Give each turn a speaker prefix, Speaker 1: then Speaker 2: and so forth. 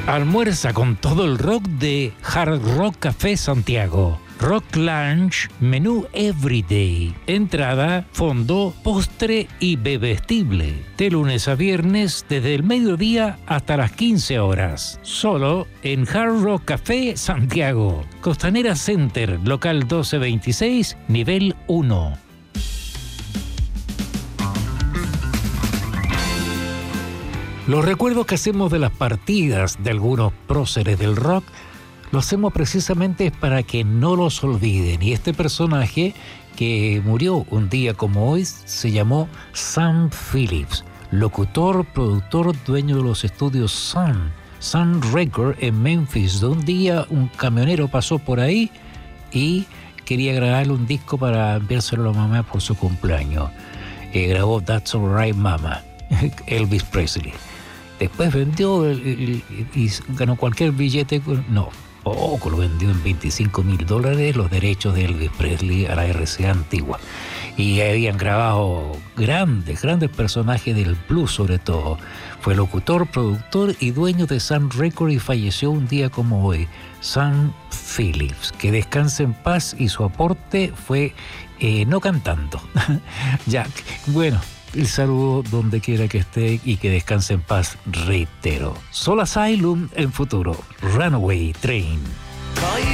Speaker 1: Almuerza con todo el rock de Hard Rock Café Santiago. Rock Lunch, menú Everyday. Entrada, fondo, postre y bebestible. De lunes a viernes, desde el mediodía hasta las 15 horas. Solo en Hard Rock Café Santiago. Costanera Center, local 1226, nivel 1. Los recuerdos que hacemos de las partidas de algunos próceres del rock lo hacemos precisamente para que no los olviden. Y este personaje que murió un día como hoy se llamó Sam Phillips, locutor, productor, dueño de los estudios Sun Record en Memphis. De un día un camionero pasó por ahí y quería grabarle un disco para enviárselo a la mamá por su cumpleaños. Grabó That's Alright Mama, Elvis Presley. Después vendió y ganó cualquier billete, no, poco, lo vendió en $25,000 los derechos de Elvis Presley a la RCA antigua. Y habían grabado grandes personajes del blues sobre todo. Fue locutor, productor y dueño de Sun Record y falleció un día como hoy. Sam Phillips, que descanse en paz, y su aporte fue no cantando. Ya, bueno. El saludo donde quiera que esté y que descanse en paz, reitero. Soul Asylum en futuro. Runaway Train.